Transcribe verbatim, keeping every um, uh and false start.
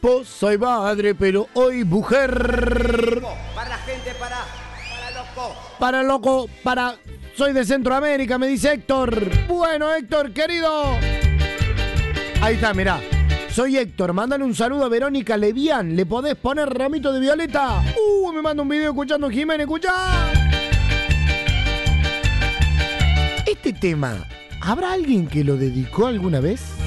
tiempo soy madre, pero hoy mujer. Para la gente, para, para loco. Para loco, para... Soy de Centroamérica, me dice Héctor. Bueno, Héctor, querido. Ahí está, mirá. Soy Héctor, mándale un saludo a Verónica Levián. ¿Le podés poner ramito de violeta? Uh, me manda un video escuchando Jiménez, escuchá. Este tema, ¿habrá alguien que lo dedicó alguna vez?